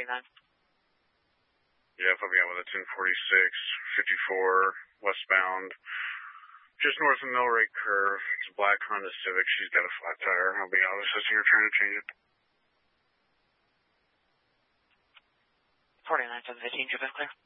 Yeah, put me out with a 1046, 54, westbound. Just north of Millrake Curve. It's a black Honda Civic. She's got a flat tire. I'll be out assisting her trying to change it. 49, 715, Jupiter clear.